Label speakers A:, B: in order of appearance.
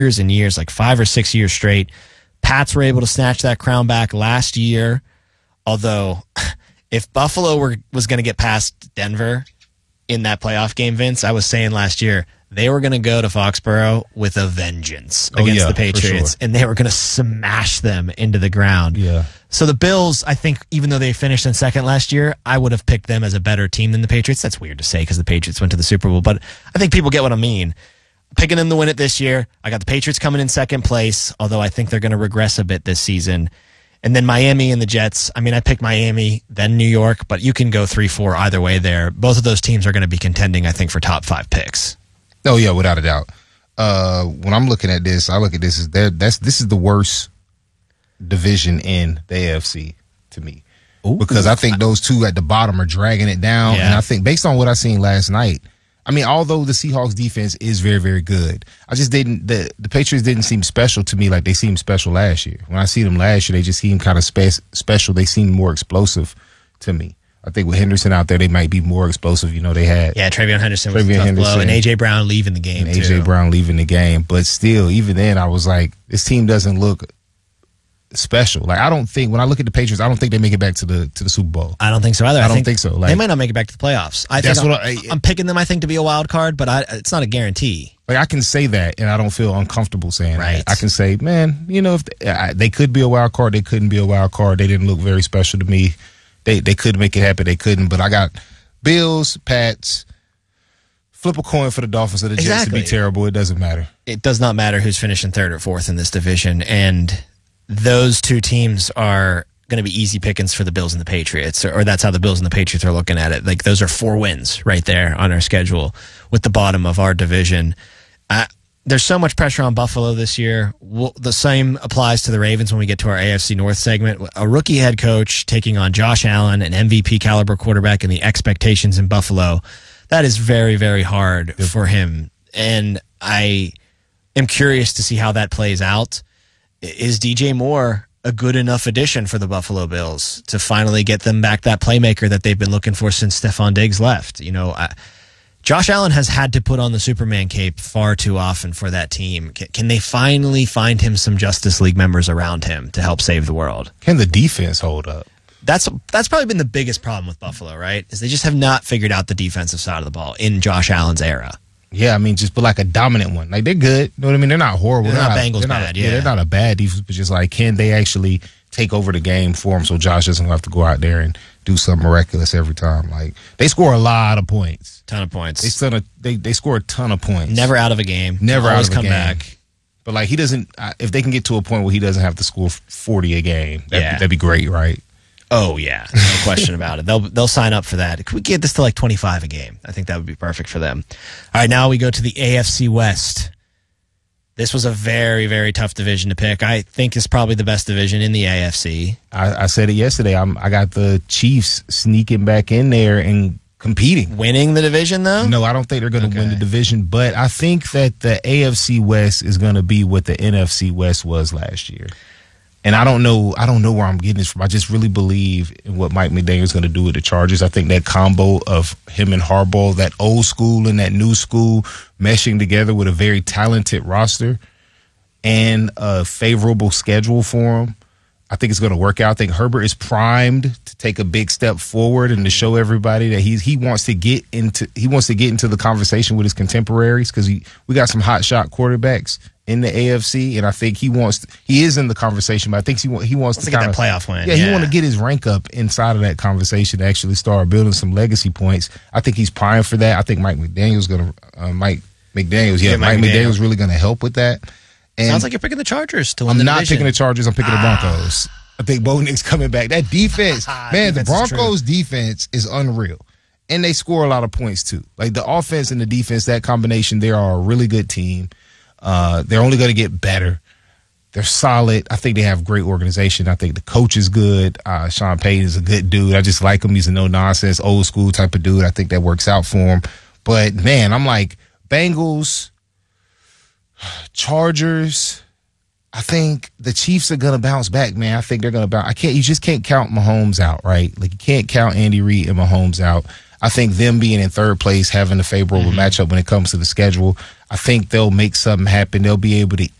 A: years and years, like 5 or 6 years straight. Pats were able to snatch that crown back last year. Although, if Buffalo was going to get past Denver in that playoff game, Vince, I was saying last year, they were going to go to Foxborough with a vengeance against the Patriots, and they were going to smash them into the ground.
B: Yeah.
A: So the Bills, I think, even though they finished in second last year, I would have picked them as a better team than the Patriots. That's weird to say because the Patriots went to the Super Bowl, but I think people get what I mean. Picking them to win it this year. I got the Patriots coming in second place, although I think they're going to regress a bit this season. And then Miami and the Jets. I mean, I picked Miami, then New York, but you can go 3-4 either way there. Both of those teams are going to be contending, I think, for top 5 picks.
B: Oh, yeah, without a doubt. When I'm looking at this, I look at this as this is the worst division in the AFC to me.
A: Ooh.
B: Because I think those two at the bottom are dragging it down.
A: Yeah.
B: And I think based on what I seen last night, I mean, although the Seahawks defense is very, very good, I just didn't, the Patriots didn't seem special to me like they seemed special last year. When I see them last year, they just seemed kind of special. They seemed more explosive to me. I think with Henderson out there, they might be more explosive. You know, they had.
A: Yeah, Travion Henderson was a tough blow, and A.J. Brown leaving the game,
B: and A.J. Brown leaving the game. But still, even then, I was like, this team doesn't look special. Like, I don't think, when I look at the Patriots, I don't think they make it back to the Super Bowl.
A: I don't think so either.
B: I don't think so. Like,
A: they might not make it back to the playoffs. I'm picking them, I think, to be a wild card, but it's not a guarantee.
B: Like, I can say that, and I don't feel uncomfortable saying
A: that.
B: I can say, man, you know, if they could be a wild card, they couldn't be a wild card. They didn't look very special to me. They could make it happen. They couldn't. But I got Bills, Pats, flip a coin for the Dolphins or the Jets to be terrible. It doesn't matter.
A: It does not matter who's finishing third or fourth in this division, and those two teams are going to be easy pickings for the Bills and the Patriots, or that's how the Bills and the Patriots are looking at it. Like, those are 4 wins right there on our schedule with the bottom of our division. There's so much pressure on Buffalo this year. The same applies to the Ravens when we get to our AFC North segment. A rookie head coach taking on Josh Allen, an MVP caliber quarterback, and the expectations in Buffalo. That is very, very hard for him. And I am curious to see how that plays out. Is DJ Moore a good enough addition for the Buffalo Bills to finally get them back that playmaker that they've been looking for since Stephon Diggs left? You know, Josh Allen has had to put on the Superman cape far too often for that team. Can they finally find him some Justice League members around him to help save the world?
B: Can the defense hold up?
A: That's probably been the biggest problem with Buffalo, right? Is they just have not figured out the defensive side of the ball in Josh Allen's era.
B: Yeah, I mean, just but like a dominant one. Like, they're good. You know what I mean? They're not horrible.
A: They're not Bengals bad, yeah.
B: They're not a bad defense, but just like, can they actually take over the game for him so Josh doesn't have to go out there and do something miraculous every time? Like, they score a lot of points.
A: Ton of points.
B: They score a ton of points.
A: Never out of a game.
B: Never
A: always
B: out of a game.
A: come back.
B: But like, he doesn't. If they can get to a point where he doesn't have to score 40 a game, that'd be great, right?
A: Oh yeah, no question about it. They'll sign up for that. Could we get this to like 25 a game? I think that would be perfect for them. All right, now we go to the AFC West. This was a very, very tough division to pick. I think it's probably the best division in the AFC.
B: I said it yesterday. I got the Chiefs sneaking back in there and competing.
A: Winning the division, though?
B: No, I don't think they're going to win the division, but I think that the AFC West is going to be what the NFC West was last year. And I don't know where I'm getting this from. I just really believe in what Mike McDaniel is going to do with the Chargers. I think that combo of him and Harbaugh, that old school and that new school, meshing together with a very talented roster and a favorable schedule for him, I think it's going to work out. I think Herbert is primed to take a big step forward and to show everybody that he wants to get into the conversation with his contemporaries, because we got some hot shot quarterbacks in the AFC, and I think he is in the conversation, but I think he wants to
A: get that playoff win.
B: Yeah, he want to get his rank up inside of that conversation to actually start building some legacy points. I think he's primed for that. I think Mike McDaniel's Mike McDaniel's really going to help with that. And
A: sounds like you're picking the Chargers to win the division.
B: I'm not picking the Chargers. I'm picking the Broncos. I think Bo Nix coming back. That defense, man, the Broncos' defense is unreal. And they score a lot of points, too. Like, the offense and the defense, that combination, they are a really good team. They're only going to get better. They're solid. I think they have great organization. I think the coach is good. Sean Payton is a good dude. I just like him. He's a no-nonsense, old-school type of dude. I think that works out for him. But, man, I'm like, Bengals, Chargers, I think the Chiefs are going to bounce back, man. I think they're going to bounce. You just can't count Mahomes out, right? Like, you can't count Andy Reid and Mahomes out. I think them being in third place, having a favorable matchup when it comes to the schedule, I think they'll make something happen. They'll be able to